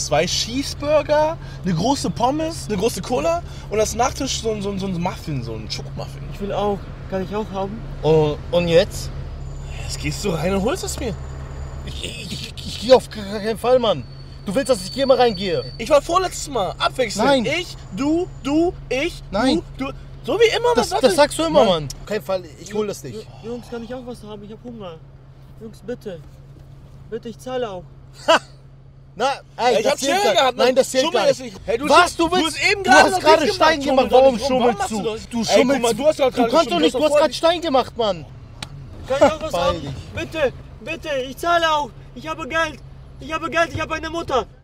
2 Cheeseburger, eine große Pommes, eine große Cola und als Nachtisch so ein Muffin, so ein Schokomuffin. Ich will auch. Kann ich auch haben? Und jetzt? Jetzt gehst du rein und holst es mir. Ich gehe auf keinen Fall, Mann. Du willst, dass ich hier mal reingehe? Ich war vorletztes Mal. Abwechselnd. Nein. Ich, du, ich, Nein. du. So wie immer. Das sagst du immer, Mann. Auf keinen Fall, ich hol das nicht. Jungs, kann ich auch was haben? Ich hab Hunger. Jungs, bitte. Bitte, ich zahle auch. Na, ey, Ich hab Chill gehabt. Nein, das zählt Schummel gar nicht. nicht. Hey, Was, du willst? hast eben Du hast noch gerade nichts Stein gemacht. Warum schummelst du? Du Ey, guck mal, schummelst. du hast doch Du gerade kannst doch nicht, du hast gerade Stein gemacht, Mann. Kann ich auch was Beide. haben? Bitte, bitte, ich zahle auch. Ich habe Geld. Ich habe eine Mutter.